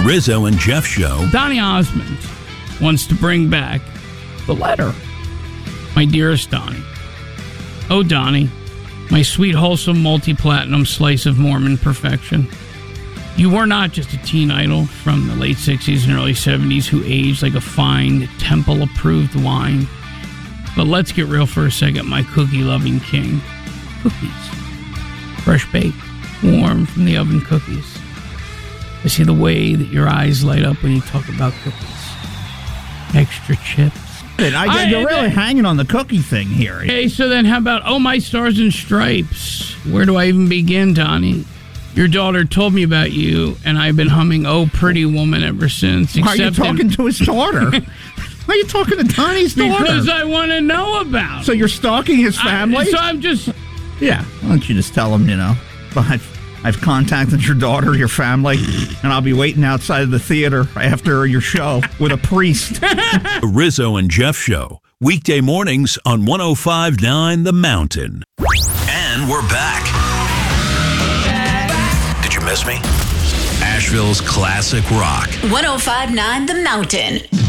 Rizzo and Jeff Show. Donny Osmond wants to bring back the letter. My dearest Donny. Oh, Donny, my sweet, wholesome, multi-platinum slice of Mormon perfection. You were not just a teen idol from the late 60s and early 70s who aged like a fine, temple-approved wine. But let's get real for a second, my cookie-loving king. Cookies. Fresh baked, warm from the oven cookies. I see the way that your eyes light up when you talk about cookies. Extra chips. You're really hanging on the cookie thing here. Okay, so then how about, oh, my stars and stripes? Where do I even begin, Donny? Your daughter told me about you, and I've been humming Oh Pretty Woman ever since. Why are you talking to his daughter? Why are you talking to Donny's daughter? Because I want to know about. So you're stalking his family? So I'm just... Yeah, why don't you just tell him, but I've contacted your daughter, your family, and I'll be waiting outside of the theater after your show with a priest. Rizzo and Jeff Show. Weekday mornings on 105.9 The Mountain. And we're back. Did you miss me? Asheville's classic rock. 105.9 The Mountain.